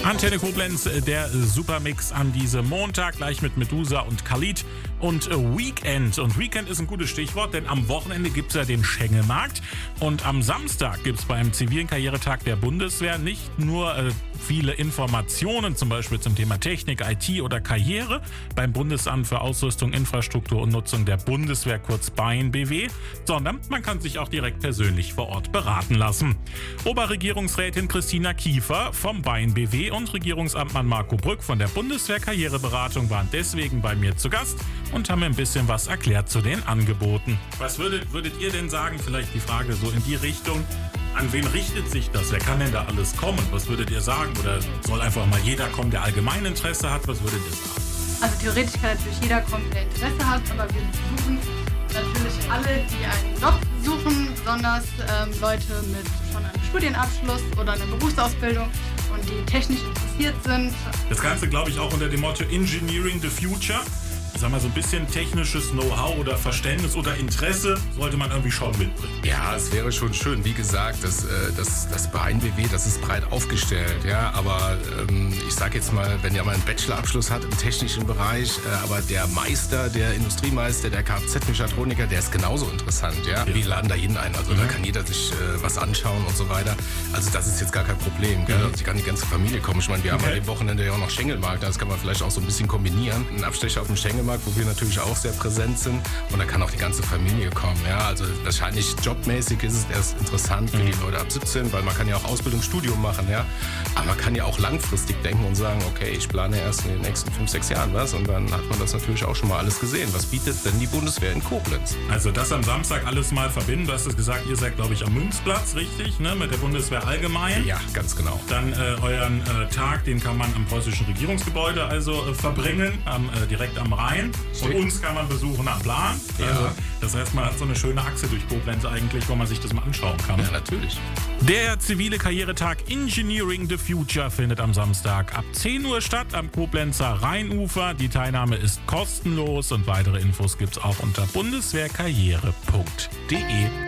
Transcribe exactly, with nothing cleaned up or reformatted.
Antenne Koblenz, der Supermix an diesem Montag, gleich mit Medusa und Khalid und Weekend. Und Weekend ist ein gutes Stichwort, denn am Wochenende gibt es ja den Schengelmarkt und am Samstag gibt es beim zivilen Karrieretag der Bundeswehr nicht nur äh, viele Informationen, zum Beispiel zum Thema Technik, I T oder Karriere beim Bundesamt für Ausrüstung, Infrastruktur und Nutzung der Bundeswehr, kurz B A I N B W, sondern man kann sich auch direkt persönlich vor Ort beraten lassen. Oberregierungsrätin Christina Kiefer vom B A I N B W und Regierungsamtmann Marco Brück von der Bundeswehr Karriereberatung waren deswegen bei mir zu Gast und haben mir ein bisschen was erklärt zu den Angeboten. Was würdet, würdet ihr denn sagen, vielleicht die Frage so in die Richtung, an wen richtet sich das? Wer kann denn da alles kommen? Was würdet ihr sagen? Oder soll einfach mal jeder kommen, der allgemein Interesse hat? Was würdet ihr sagen? Also theoretisch kann natürlich jeder kommen, der Interesse hat, aber wir suchen natürlich alle, die einen Job suchen, besonders ähm, Leute mit schon einem Studienabschluss oder einer Berufsausbildung und die technisch interessiert sind. Das Ganze, glaube ich, auch unter dem Motto Engineering the Future. Ich sag mal, so ein bisschen technisches Know-how oder Verständnis oder Interesse sollte man irgendwie schon mitbringen. Ja, es wäre schon schön. Wie gesagt, das, das, das B A I N B W, das ist breit aufgestellt. Ja, aber ähm, ich sag jetzt mal, wenn ihr mal einen Bachelorabschluss hat im technischen Bereich, äh, aber der Meister, der Industriemeister, der Kfz-Mechatroniker, der ist genauso interessant. Ja? Ja. Wir laden da jeden ein. Also mhm. da kann jeder sich äh, was anschauen und so weiter. Also das ist jetzt gar kein Problem. Gell? Mhm. Also kann die ganze Familie kommen. Ich meine, wir okay. haben an dem Wochenende ja auch noch Schengelmarkt. Das kann man vielleicht auch so ein bisschen kombinieren. Ein Abstecher auf dem Schengelmarkt, wo wir natürlich auch sehr präsent sind. Und da kann auch die ganze Familie kommen. Ja? Also wahrscheinlich jobmäßig ist es erst interessant für mhm. die Leute ab siebzehn, weil man kann ja auch Ausbildung, Studium machen. Ja? Aber man kann ja auch langfristig denken und sagen, okay, ich plane erst in den nächsten fünf, sechs Jahren was. Und dann hat man das natürlich auch schon mal alles gesehen. Was bietet denn die Bundeswehr in Koblenz? Also das am Samstag alles mal verbinden. Du hast es gesagt, ihr seid, glaube ich, am Münzplatz, richtig? Ne? Mit der Bundeswehr allgemein. Ja, ganz genau. Dann äh, euren äh, Tag, den kann man am preußischen Regierungsgebäude also äh, verbringen, am, äh, direkt am Rhein. Und uns kann man besuchen am Plan. Ja. Also, das heißt, man hat so eine schöne Achse durch Koblenz eigentlich, wo man sich das mal anschauen kann. Ja, natürlich. Der zivile Karrieretag Engineering the Future findet am Samstag ab zehn Uhr statt am Koblenzer Rheinufer. Die Teilnahme ist kostenlos und weitere Infos gibt's auch unter bundeswehrkarriere punkt de.